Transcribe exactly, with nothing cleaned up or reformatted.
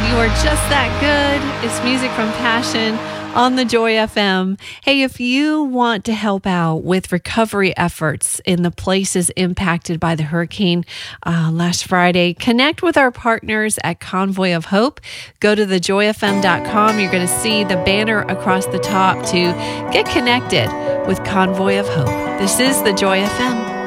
You are just that good. It's music from Passion on the Joy F M. Hey, if you want to help out with recovery efforts in the places impacted by the hurricane uh, last Friday, connect with our partners at Convoy of Hope. Go to the joy f m dot com. You're going to see the banner across the top to get connected with Convoy of Hope. This is the Joy F M.